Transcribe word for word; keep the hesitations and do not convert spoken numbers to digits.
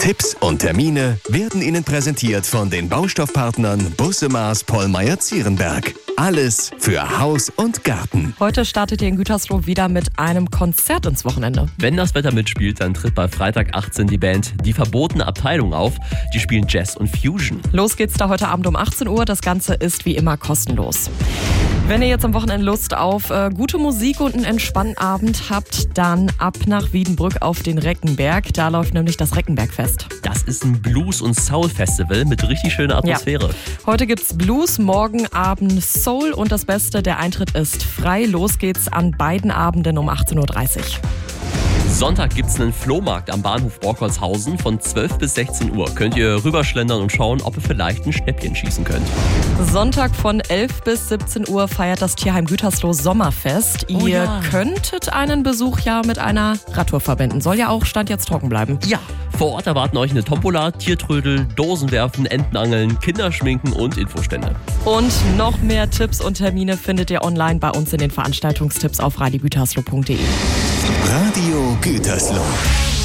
Tipps und Termine werden Ihnen präsentiert von den Baustoffpartnern Busse Maß Pollmeyer-Zierenberg. Alles für Haus und Garten. Heute startet ihr in Gütersloh wieder mit einem Konzert ins Wochenende. Wenn das Wetter mitspielt, dann tritt bei Freitag achtzehn die Band Die Verbotene Abteilung auf. Die spielen Jazz und Fusion. Los geht's da heute Abend um achtzehn Uhr. Das Ganze ist wie immer kostenlos. Wenn ihr jetzt am Wochenende Lust auf äh, gute Musik und einen entspannten Abend habt, dann ab nach Wiedenbrück auf den Reckenberg. Da läuft nämlich das Reckenbergfest. Das ist ein Blues- und Soul-Festival mit richtig schöner Atmosphäre. Ja. Heute gibt's Blues, morgen Abend Soul und das Beste, der Eintritt ist frei. Los geht's an beiden Abenden um achtzehn Uhr dreißig. Sonntag gibt es einen Flohmarkt am Bahnhof Borkholzhausen von zwölf bis sechzehn Uhr. Könnt ihr rüberschlendern und schauen, ob ihr vielleicht ein Schnäppchen schießen könnt. Sonntag von elf bis siebzehn Uhr feiert das Tierheim Gütersloh Sommerfest. Oh ihr ja. könntet einen Besuch ja mit einer Radtour verbinden. Soll ja auch Stand jetzt trocken bleiben. Ja, vor Ort erwarten euch eine Tombola, Tiertrödel, Dosenwerfen, Entenangeln, Kinderschminken und Infostände. Und noch mehr Tipps und Termine findet ihr online bei uns in den Veranstaltungstipps auf radio gütersloh punkt de. Radio Gütersloh.